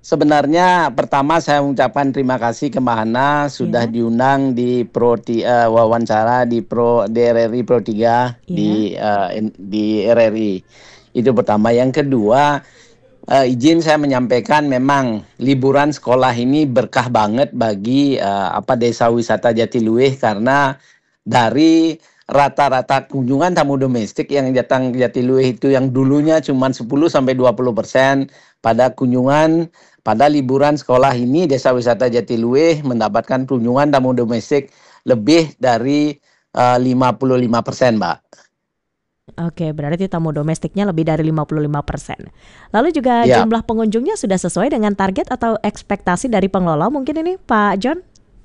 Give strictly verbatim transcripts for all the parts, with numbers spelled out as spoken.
Sebenarnya pertama saya mengucapkan terima kasih ke Mbak Hana sudah Iya. diundang di Pro ti eee, wawancara di Pro di R R I Pro tiga Iya. di, eee, in di R R I. Itu pertama. Yang kedua, eee, izin saya menyampaikan memang liburan sekolah ini berkah banget bagi, eee, apa, Desa Wisata Jatiluwih karena dari rata-rata kunjungan tamu domestik yang datang ke Jatiluwih itu yang dulunya cuman sepuluh sampai dua puluh persen pada kunjungan pada liburan sekolah ini Desa Wisata Jatiluwih mendapatkan kunjungan tamu domestik lebih dari, eee, lima puluh lima persen, Mbak. Oke, berarti tamu domestiknya lebih dari lima puluh lima persen. Lalu juga Iya. jumlah pengunjungnya sudah sesuai dengan target atau ekspektasi dari pengelola mungkin ini, Pak John?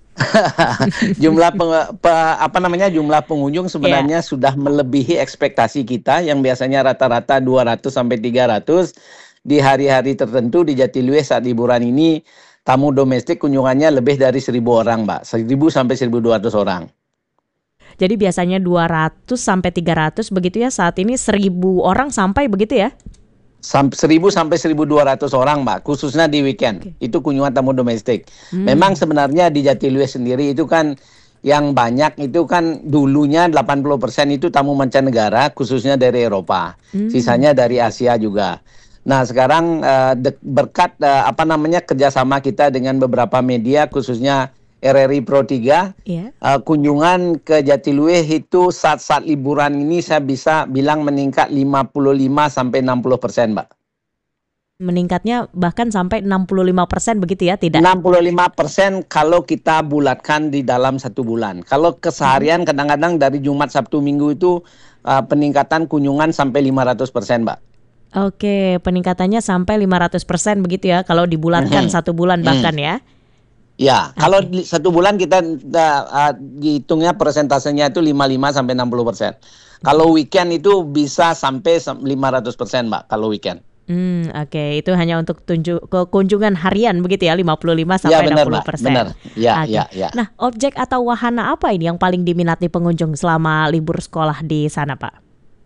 Jumlah penge pe apa namanya, jumlah pengunjung Iya. sebenarnya sudah melebihi ekspektasi kita yang biasanya rata-rata dua ratus sampai tiga ratus. Di hari-hari tertentu di Jatiluwih saat liburan ini, tamu domestik kunjungannya lebih dari seribu orang, Mbak. seribu sampai seribu dua ratus orang. Jadi biasanya dua ratus sampai tiga ratus begitu ya, saat ini seribu orang sampai begitu ya? Sam seribu sampai seribu dua ratus orang, Mbak, khususnya di weekend. Oke. Itu kunjungan tamu domestik. Memang Mmm. sebenarnya di Jatiluwih sendiri itu kan yang banyak itu kan dulunya delapan puluh persen itu tamu mancanegara khususnya dari Eropa. Mmm. Sisanya dari Asia juga. Nah sekarang, eee, dek berkat, eee, apa namanya, kerjasama kita dengan beberapa media khususnya R R I Pro tiga, Iya. eee, kunjungan ke Jatiluwih itu saat-saat liburan ini saya bisa bilang meningkat lima puluh lima sampai enam puluh persen, Mbak. Meningkatnya bahkan sampai enam puluh lima persen begitu ya, tidak enam puluh lima persen kalau kita bulatkan di dalam satu bulan. Kalau Mhm. keseharian kadang-kadang dari Jumat, Sabtu, Minggu itu, eee, peningkatan kunjungan sampai lima ratus persen, Mbak. Oke, peningkatannya sampai lima ratus persen begitu ya, kalau dibulatkan Mhm. satu bulan Mmm. bahkan ya? Ya, kalau Oke. di satu bulan kita da eee, dihitungnya persentasenya itu lima puluh lima sampai enam puluh persen. Kalau weekend itu bisa sampai sem lima ratus persen, Mbak, kalau weekend. Mmm, oke. Itu hanya untuk tunju ke kunjungan harian begitu ya, lima puluh lima Iya sampai enam benar, puluh Mbak, benar. persen. Iya iya Oke. iya. Nah, objek atau wahana apa ini yang paling diminati pengunjung selama libur sekolah di sana, Pak?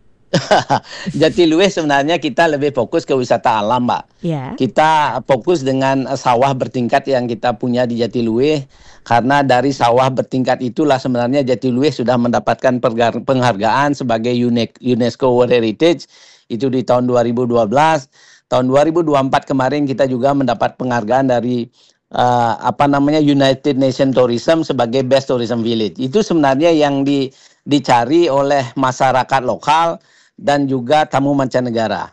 Jatiluwih sebenarnya kita lebih fokus ke wisata alam, Mbak. Iya. Kita fokus dengan, eee, sawah bertingkat yang kita punya di Jatiluwih, karena dari sawah bertingkat itulah sebenarnya Jatiluwih sudah mendapatkan pergar penghargaan sebagai unek UNESCO World Heritage, itu di tahun dua ribu dua belas. Tahun dua ribu dua puluh empat kemarin kita juga mendapat penghargaan dari, eee, apa namanya, United Nations Tourism sebagai Best Tourism Village. Itu sebenarnya yang di dicari oleh masyarakat lokal dan juga tamu mancanegara.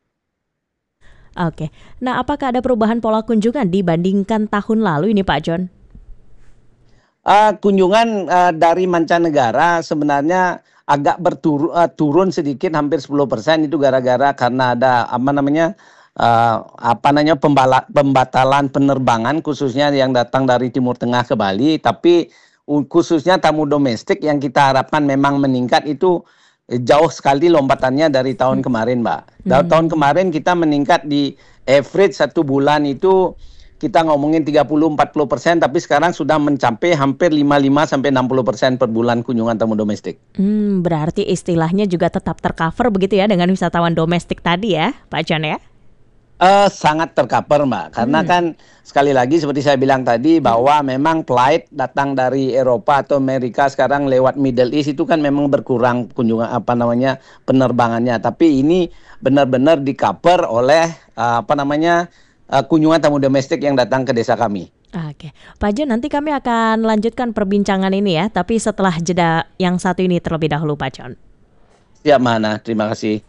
Oke. Nah, apakah ada perubahan pola kunjungan dibandingkan tahun lalu ini, Pak John? Eee, kunjungan, eee, dari mancanegara sebenarnya agak berturu eee, turun sedikit hampir sepuluh persen itu gara-gara karena ada apa namanya, eee, apa namanya, pembala pembatalan penerbangan khususnya yang datang dari Timur Tengah ke Bali. Tapi u khususnya tamu domestik yang kita harapkan memang meningkat itu, eee, jauh sekali lompatannya dari tahun Mmm. kemarin, Mbak. Da tahun Mmm. kemarin kita meningkat di average satu bulan itu kita ngomongin tiga puluh, empat puluh persen, tapi sekarang sudah mencapai hampir lima puluh lima sampai enam puluh persen per bulan kunjungan tamu domestik. Mmm, berarti istilahnya juga tetap ter-cover begitu ya dengan wisatawan domestik tadi ya, Pak John ya? Eee, sangat ter-cover, Mbak, karena Mmm. kan sekali lagi seperti saya bilang tadi Mhm. bahwa memang flight datang dari Eropa atau Amerika sekarang lewat Middle East itu kan memang berkurang kunjungan apa namanya, penerbangannya. Tapi ini benar-benar di-cover oleh, eee, apa namanya, eee, kunjungan tamu domestik yang datang ke desa kami. Oke. Pak John, nanti kami akan lanjutkan perbincangan ini ya, tapi setelah jeda yang satu ini terlebih dahulu, Pak John. Siap, Mbak Hana, terima kasih.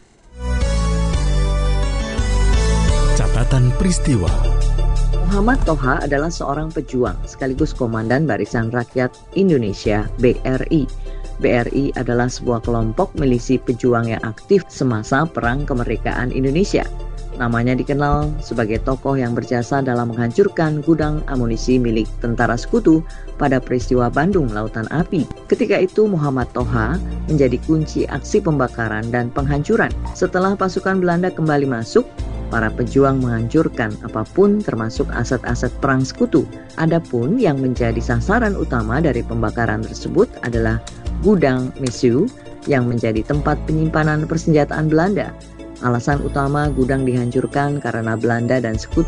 Catatan peristiwa. Muhammad Toha adalah seorang pejuang sekaligus Komandan Barisan Rakyat Indonesia (B R I). B R I adalah sebuah kelompok milisi pejuang yang aktif semasa Perang Kemerdekaan Indonesia. Namanya dikenal sebagai tokoh yang berjasa dalam menghancurkan gudang amunisi milik tentara sekutu pada peristiwa Bandung Lautan Api. Ketika itu Muhammad Toha menjadi kunci aksi pembakaran dan penghancuran. Setelah pasukan Belanda kembali masuk, para pejuang menghancurkan apapun termasuk aset-aset perang sekutu. Adapun yang menjadi sasaran utama dari pembakaran tersebut adalah gudang Messieu yang menjadi tempat penyimpanan persenjataan Belanda. Alasan utama gudang dihancurkan karena Belanda dan sekutu